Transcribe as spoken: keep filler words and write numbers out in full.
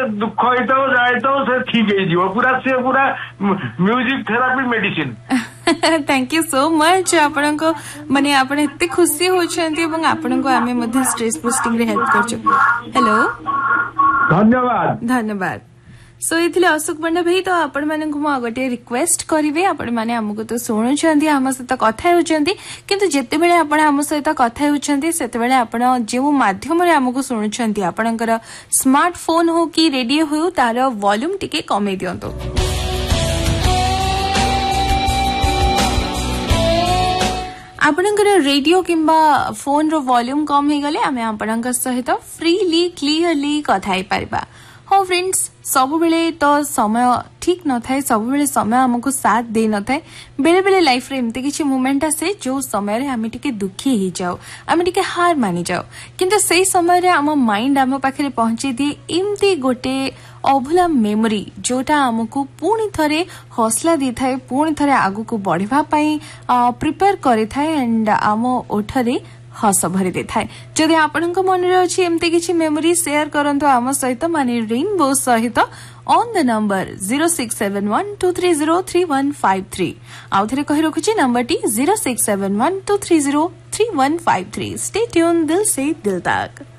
दुख होता जाए तो से ठीक है पूरा से पूरा music therapy medicine. Thank you so much आपण को माने आपण एते खुशी होछंती एवं आपण को आमे मध्ये स्ट्रेस बुस्टिंग रे हेल्प करछो। हेलो धन्यवाद धन्यवाद। सो इथिले अशोक पंडा भाई तो आपण माने को म गोटे रिक्वेस्ट करिवे आपण माने हमको तो सुनुछंती हम सहित कथा होछंती किंतु जेते बेले आपण हम सहित कथा होछंती सेते बेले आपण जेउ माध्यम रे हमको सुनुछंती आपणकर स्मार्टफोन हो कि रेडियो हो तार वॉल्यूम टिके कमे दियंतो। आपणकर रेडियो किंबा फोन रो वॉल्यूम कम हे गले आमे आपणकर सहित फ्रीली क्लियरली कथा हे पारिबा। हाँ फ्रेंड्स सब बेले तो समय ठीक न थाए सब बेले समय हमको साथ दे न थाए बेले बेले लाइफ रे एमते किछि मोमेंट आसे जो समय रे हमें टिके दुखी ही जाओ हमें टिके हार मानी जाओ किंतु सेही समय रे हम माइंड हम पाखरे पहुंची दिए एमती गोटे अभुला मेमोरी जोटा हमको पुणी थरे हौसला दी थाए पुणी थरे आगु को बढ़िबा पई प्रिपेयर करे थाए एंड आम ओठरे हस भरी दे थाए। जदि आपनक मन रे अछि एमते किछि मेमोरी शेयर करंतो आम सहित माने रेनबो सहित on the number zero six seven one two three zero three one five three। आउ थरे कहि रखुछि number T zero six seven one two three zero three one five three। Stay tune दिल से दिल तक।